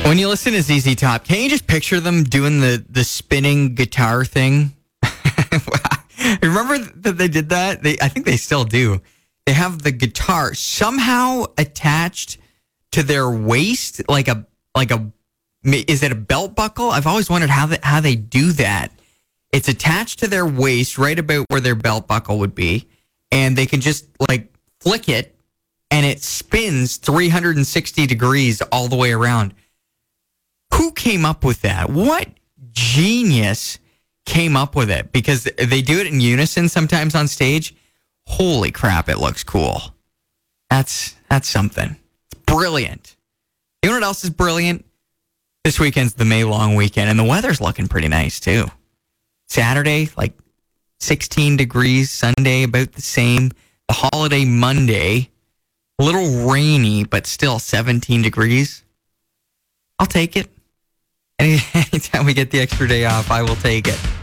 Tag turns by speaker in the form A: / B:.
A: When you listen to ZZ Top, can't you just picture them doing the spinning guitar thing? Remember that they did that? I think they still do. They have the guitar somehow attached to their waist, like a. Is it a belt buckle? I've always wondered how they do that. It's attached to their waist, right about where their belt buckle would be, and they can just like flick it, and it spins 360 degrees all the way around. Who came up with that? What genius came up with it? Because they do it in unison sometimes on stage. Holy crap, it looks cool. That's something. It's brilliant. You know what else is brilliant? This weekend's the May long weekend, and the weather's looking pretty nice, too. Saturday, like 16 degrees. Sunday, about the same. The holiday Monday, a little rainy, but still 17 degrees. I'll take it. Anytime we get the extra day off, I will take it.